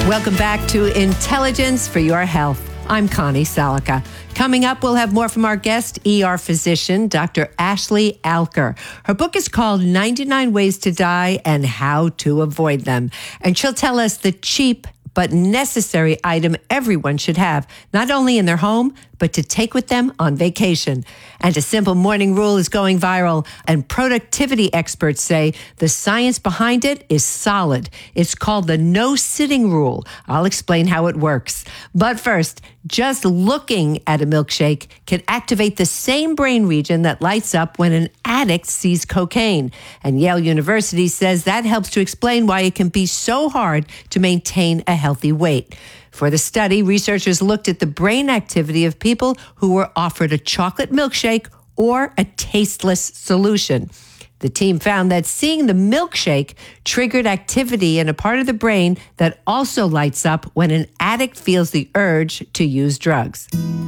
Welcome back to Intelligence for Your Health. I'm Connie Salica. Coming up, we'll have more from our guest, ER physician, Dr. Ashley Alker. Her book is called 99 Ways to Die and How to Avoid Them. And she'll tell us the cheap but necessary item everyone should have, not only in their home, but to take with them on vacation. And a simple morning rule is going viral, and productivity experts say the science behind it is solid. It's called the no sitting rule. I'll explain how it works. But first, just looking at a milkshake can activate the same brain region that lights up when an addict sees cocaine. And Yale University says that helps to explain why it can be so hard to maintain a healthy weight. For the study, researchers looked at the brain activity of people who were offered a chocolate milkshake or a tasteless solution. The team found that seeing the milkshake triggered activity in a part of the brain that also lights up when an addict feels the urge to use drugs.